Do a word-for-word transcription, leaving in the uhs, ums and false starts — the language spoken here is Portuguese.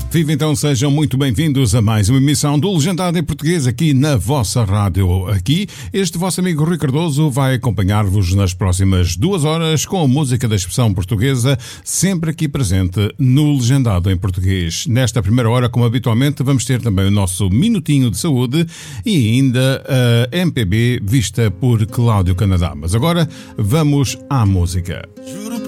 Viva então, sejam muito bem-vindos a mais uma emissão do Legendado em Português aqui na vossa rádio. Aqui, este vosso amigo Rui Cardoso vai acompanhar-vos nas próximas duas horas com a música da expressão portuguesa, sempre aqui presente no Legendado em Português. Nesta primeira hora, como habitualmente, vamos ter também o nosso Minutinho de Saúde e ainda a M P B vista por Cláudio Canadá. Mas agora, vamos à música. Juro